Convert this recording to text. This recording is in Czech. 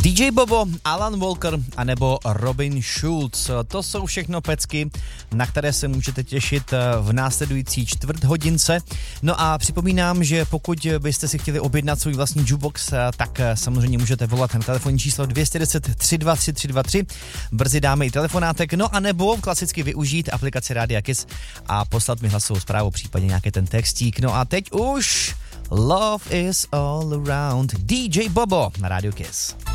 DJ Bobo, Alan Walker anebo Robin Schulz. To jsou všechno pecky, na které se můžete těšit v následující čtvrthodince. No a připomínám, že pokud byste si chtěli objednat svůj vlastní jukebox, tak samozřejmě můžete volat na telefonní číslo 210 323 323. Brzy dáme i telefonátek, no a nebo klasicky využít aplikaci Rádia Kiss a poslat mi hlasovou zprávu, případně nějaký ten textík. No a teď už Love is all around. DJ Bobo na Rádiu Kiss.